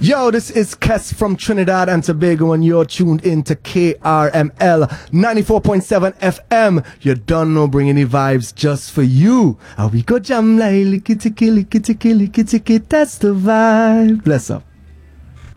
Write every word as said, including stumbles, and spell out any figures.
Yo, this is Kes from Trinidad and Tobago, and you're tuned in to K R M L ninety-four point seven F M. You don't know, bringing the vibes just for you. And we go jam like kitty kitty kitty kitty kitty, that's the vibe. Bless up.